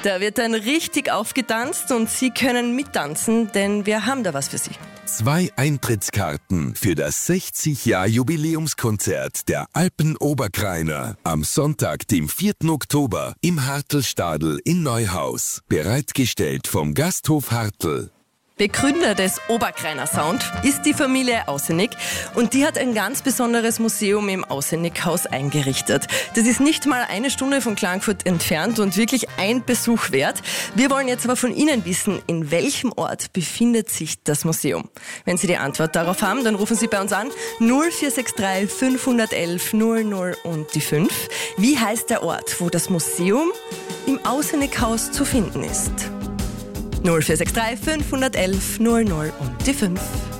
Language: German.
Da wird dann richtig aufgetanzt und Sie können mittanzen, denn wir haben da was für Sie. 2 Eintrittskarten für das 60-Jahr-Jubiläumskonzert der Alpen-Oberkreiner am Sonntag, dem 4. Oktober im Hartelstadl in Neuhaus. Bereitgestellt vom Gasthof Hartl. Begründer des Oberkreiner Sound ist die Familie Ausenig und die hat ein ganz besonderes Museum im Ausenig-Haus eingerichtet. Das ist nicht mal 1 Stunde von Klagenfurt entfernt und wirklich ein Besuch wert. Wir wollen jetzt aber von Ihnen wissen, in welchem Ort befindet sich das Museum? Wenn Sie die Antwort darauf haben, dann rufen Sie bei uns an 0463 511 00 und die 5. Wie heißt der Ort, wo das Museum im Ausenig-Haus zu finden ist? 0463 511 00 und die 5.